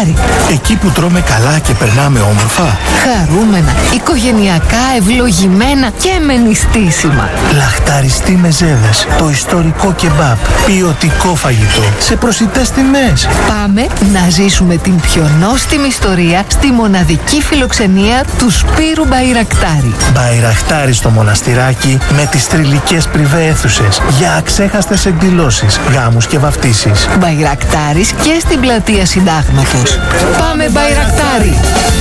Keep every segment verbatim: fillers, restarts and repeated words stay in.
Μπαϊρακτάρι. Εκεί που τρώμε καλά και περνάμε όμορφα. Χαρούμενα, οικογενειακά, ευλογημένα και με νηστίσιμα. Λαχταριστή μεζέδες, το ιστορικό κεμπάπ, ποιοτικό φαγητό, σε προσιτές τιμές. Πάμε να ζήσουμε την πιο νόστιμη ιστορία στη μοναδική φιλοξενία του Σπύρου Μπαϊρακτάρι. Μπαϊρακτάρι στο μοναστηράκι με τις τριλικές πριβέ αίθουσες για αξέχαστες εκδηλώσεις, γάμους και βαφτίσεις. Μπαϊρακτάρις και στην πλατεία Συντάγματος. Πάμε Μπαϊρακτάρι!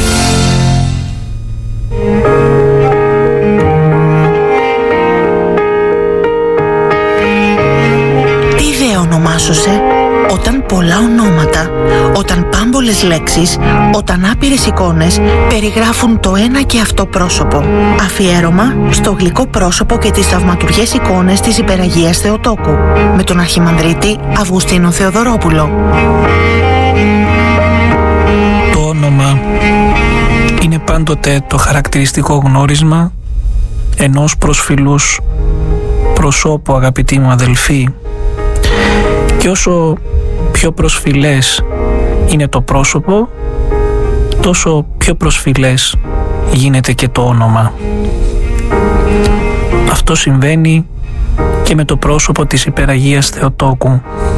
Τι δε ονομάσωσε? Όταν πολλά ονόματα, όταν πάμπολες λέξεις, όταν άπειρες εικόνες περιγράφουν το ένα και αυτό πρόσωπο. Αφιέρωμα στο γλυκό πρόσωπο και τις θαυματουργές εικόνες της Υπεραγίας Θεοτόκου, με τον Αρχιμανδρίτη Αυγουστίνο Θεοδωρόπουλο. Το όνομα είναι πάντοτε το χαρακτηριστικό γνώρισμα ενός προσφυλούς προσώπου, αγαπητοί μου αδελφοί, και όσο πιο προσφυλές είναι το πρόσωπο, τόσο πιο προσφυλές γίνεται και το όνομα. Αυτό συμβαίνει και με το πρόσωπο της Υπεραγίας Θεοτόκου.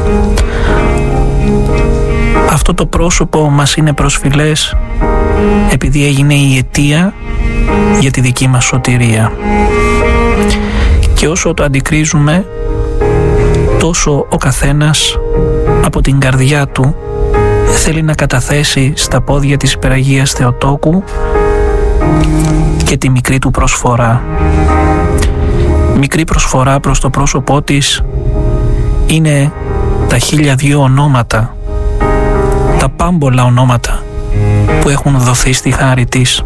Αυτό το πρόσωπο μας είναι προσφυλές επειδή έγινε η αιτία για τη δική μας σωτηρία. Και όσο το αντικρίζουμε, τόσο ο καθένας από την καρδιά του θέλει να καταθέσει στα πόδια της Υπεραγίας Θεοτόκου και τη μικρή του προσφορά. Μικρή προσφορά προς το πρόσωπό της είναι τα χίλια δυο ονόματα, τα πάμπολα ονόματα που έχουν δοθεί στη χάρη της.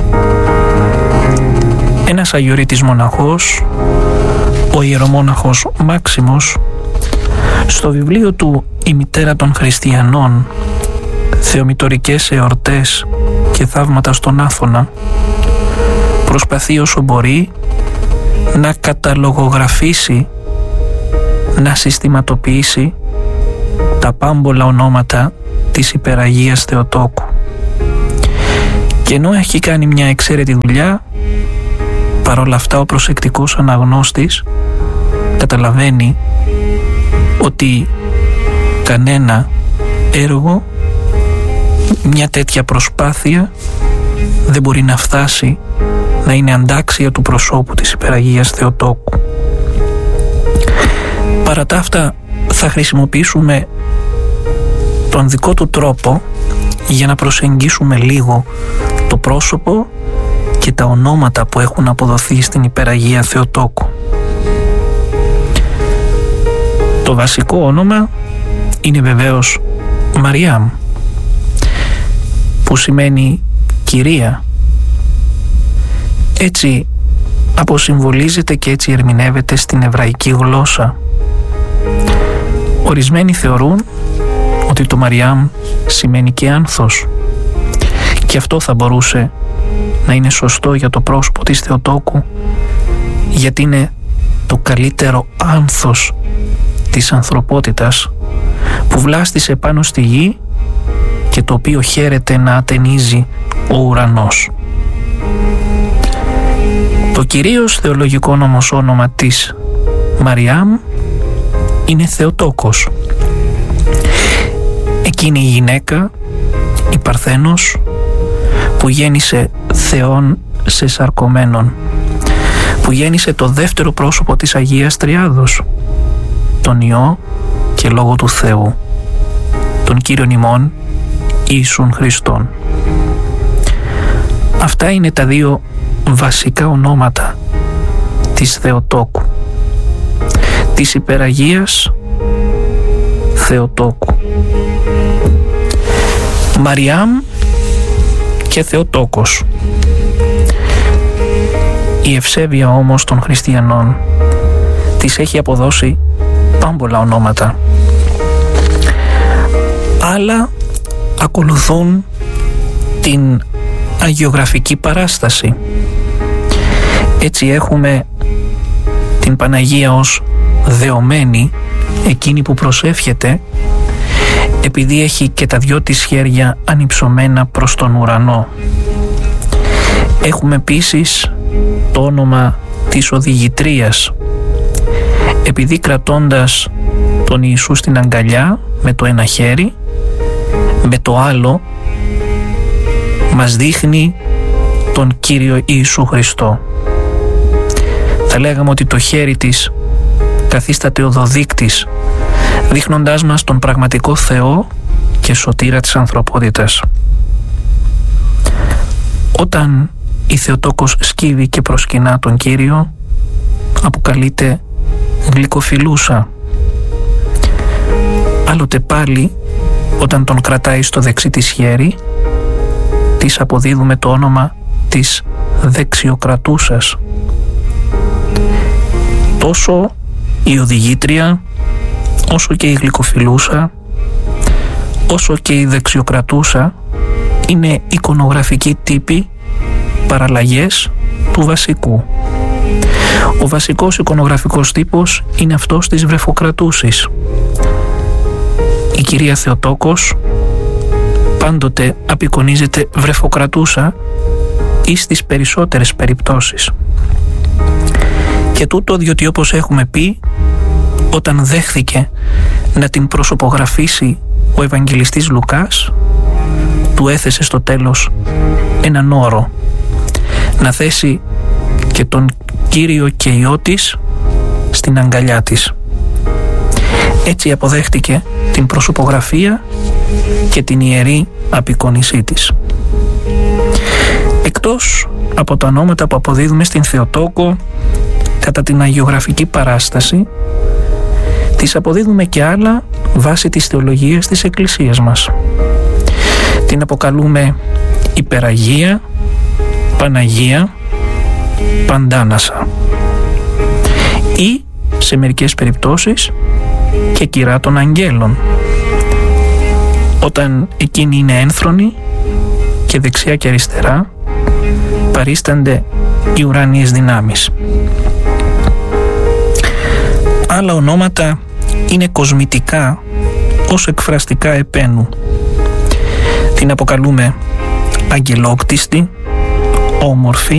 Ένας αγιορείτης μοναχός, ο ιερομόναχος Μάξιμος, στο βιβλίο του «Η μητέρα των χριστιανών, θεομητορικές εορτές και θαύματα στον Άθωνα», προσπαθεί όσο μπορεί να καταλογογραφήσει, να συστηματοποιήσει τα πάμπολα ονόματα της Υπεραγίας Θεοτόκου. Και ενώ έχει κάνει μια εξαίρετη δουλειά, παρόλα αυτά ο προσεκτικός αναγνώστης καταλαβαίνει ότι κανένα έργο, μια τέτοια προσπάθεια δεν μπορεί να φτάσει να είναι αντάξια του προσώπου της Υπεραγίας Θεοτόκου. Παρά τα αυτά θα χρησιμοποιήσουμε τον δικό του τρόπο για να προσεγγίσουμε λίγο το πρόσωπο και τα ονόματα που έχουν αποδοθεί στην Υπεραγία Θεοτόκου. Το βασικό όνομα είναι βεβαίως Μαριάμ, που σημαίνει κυρία. Έτσι αποσυμβολίζεται και έτσι ερμηνεύεται στην εβραϊκή γλώσσα. Ορισμένοι θεωρούν ότι το Μαριάμ σημαίνει και άνθος, και αυτό θα μπορούσε να είναι σωστό για το πρόσωπο της Θεοτόκου, γιατί είναι το καλύτερο άνθος της ανθρωπότητας που βλάστησε πάνω στη γη και το οποίο χαίρεται να ατενίζει ο ουρανός. Το κυρίως θεολογικό όμως όνομα της Μαριάμ είναι Θεοτόκος. Εκείνη η γυναίκα, η Παρθένος, που γέννησε Θεόν σε σαρκωμένον, που γέννησε το δεύτερο πρόσωπο της Αγίας Τριάδος, τον Υιό και Λόγο του Θεού, τον Κύριον ημών Ιησούν Χριστόν. Αυτά είναι τα δύο βασικά ονόματα της Θεοτόκου, της Υπεραγίας Θεοτόκου. Μαριάμ και Θεοτόκος. Η ευσέβεια όμως των χριστιανών της έχει αποδώσει πάμπολα ονόματα. Άλλα ακολουθούν την αγιογραφική παράσταση. Έτσι έχουμε την Παναγία ως δεωμένη, εκείνη που προσεύχεται, επειδή έχει και τα δυο της χέρια ανυψωμένα προς τον ουρανό. Έχουμε επίσης το όνομα της οδηγητρίας, επειδή κρατώντας τον Ιησού στην αγκαλιά με το ένα χέρι, με το άλλο μας δείχνει τον Κύριο Ιησού Χριστό. Θα λέγαμε ότι το χέρι της καθίσταται οδοδείκτης, δείχνοντάς μας τον πραγματικό Θεό και σωτήρα της ανθρωπότητας. Όταν η Θεοτόκος σκύβει και προσκυνά τον Κύριο, αποκαλείται γλυκοφιλούσα. Άλλοτε πάλι, όταν τον κρατάει στο δεξί της χέρι, της αποδίδουμε το όνομα της δεξιοκρατούσας. Τόσο η οδηγήτρια, όσο και η γλυκοφιλούσα, όσο και η δεξιοκρατούσα είναι εικονογραφικοί τύποι, παραλλαγές του βασικού. Ο βασικός εικονογραφικός τύπος είναι αυτός της βρεφοκρατούσης. Η κυρία Θεοτόκος πάντοτε απεικονίζεται βρεφοκρατούσα ή στις περισσότερες περιπτώσεις. Και τούτο διότι, όπως έχουμε πει, όταν δέχθηκε να την προσωπογραφήσει ο Ευαγγελιστής Λουκάς, του έθεσε στο τέλος έναν όρο, να θέσει και τον Κύριο και Υιό της στην αγκαλιά της. Έτσι αποδέχτηκε την προσωπογραφία και την ιερή απεικόνισή της. Εκτός από τα ονόματα που αποδίδουμε στην Θεοτόκο κατά την αγιογραφική παράσταση, τις αποδίδουμε και άλλα βάσει της θεολογίας της Εκκλησίας μας. Την αποκαλούμε Υπεραγία, Παναγία, Παντάνασα ή σε μερικές περιπτώσεις και Κυρά των Αγγέλων, όταν εκείνη είναι ένθρονη και δεξιά και αριστερά παρίστανται οι ουράνιες δυνάμεις. Άλλα ονόματα είναι κοσμητικά ως εκφραστικά επένου. Την αποκαλούμε αγγελόκτιστη, όμορφη,